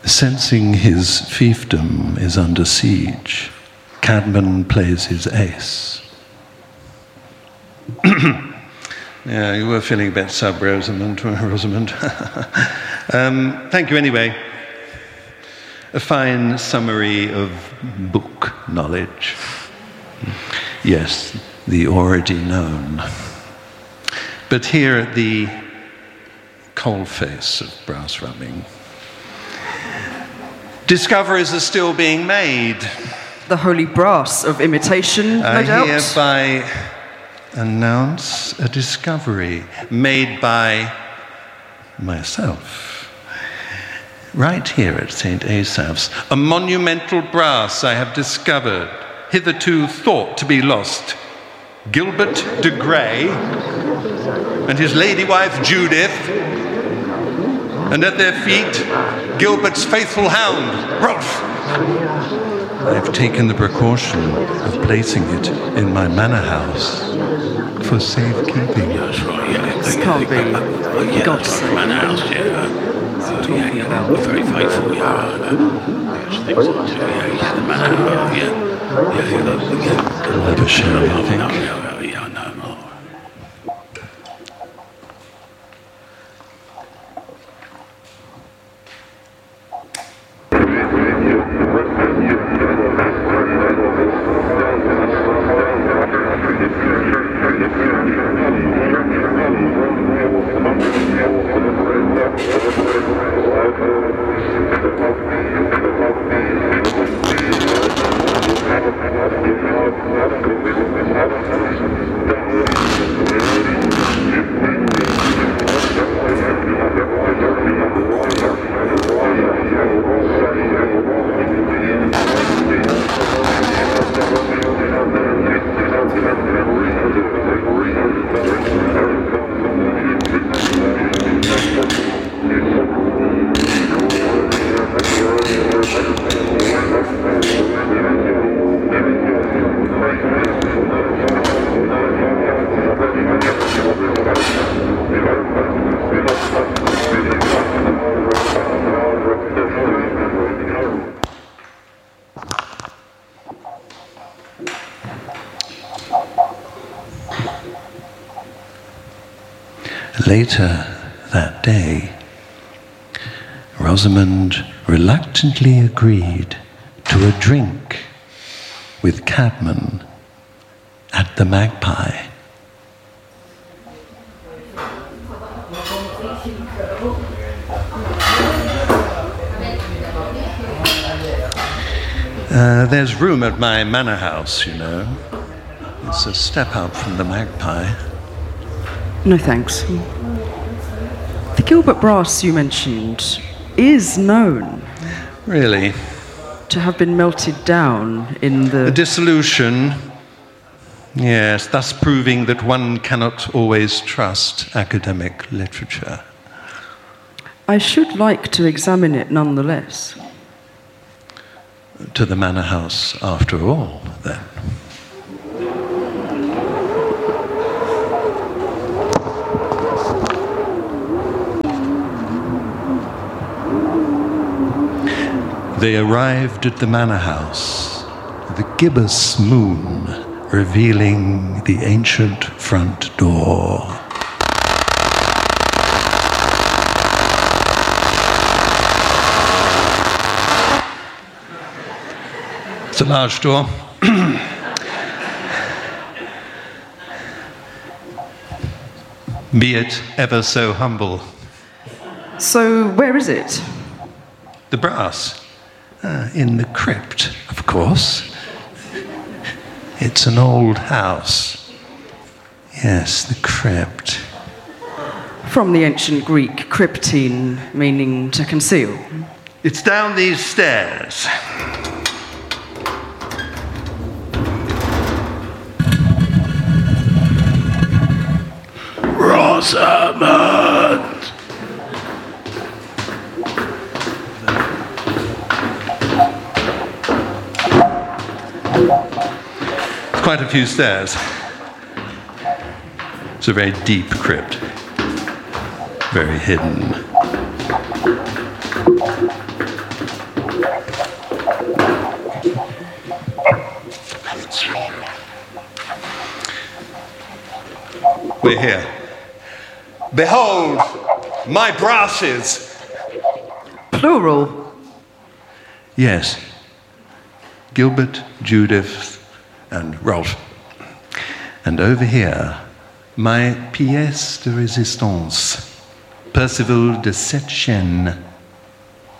Sensing his fiefdom is under siege, Cadman plays his ace. Yeah, you were feeling a bit sub-Rosamund. Thank you anyway. A fine summary of book knowledge. Yes, the already known. But here at the coalface of brass rubbing, discoveries are still being made. The holy brass of imitation, no doubt. I hereby announce a discovery made by myself. Right here at St. Asaph's, a monumental brass I have discovered, hitherto thought to be lost. Gilbert de Grey and his lady wife Judith, and at their feet, Gilbert's faithful hound, Rolf. I've taken the precaution of placing it in my manor house for safekeeping. That's right, yeah. This can't be. God's sake. Manor house, yeah. Yeah, very faithful, yeah. Yes, things like that, yeah, the manor house, yeah. Never share anything. No. Later that day, Rosamund reluctantly agreed to a drink with Cadman at the Magpie. There's room at my manor house, you know. It's a step up from the Magpie. No thanks. The Gilbert brass you mentioned is known. Really? To have been melted down in the dissolution. Yes, thus proving that one cannot always trust academic literature. I should like to examine it nonetheless. To the manor house, after all, then. They arrived at the manor house, the gibbous moon revealing the ancient front door. It's a large door. Be it ever so humble. So, where is it? The brass. In the crypt, of course. It's an old house. Yes, the crypt. From the ancient Greek, cryptine, meaning to conceal. It's down these stairs. Rosamund! Quite a few stairs. It's a very deep crypt. Very hidden. We're here. Behold, my brasses. Plural. Yes. Gilbert, Judith, and Rolf. And over here, my pièce de résistance, Percival de Setchen,